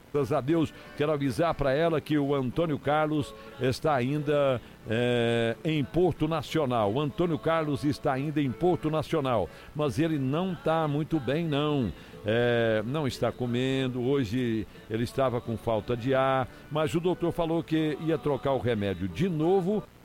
Graças a Deus, quero avisar para ela que o Antônio Carlos está ainda em Porto Nacional. O Antônio Carlos está ainda em Porto Nacional, mas ele não está muito bem, não. Não está comendo, hoje ele estava com falta de ar, mas o doutor falou que ia trocar o remédio de novo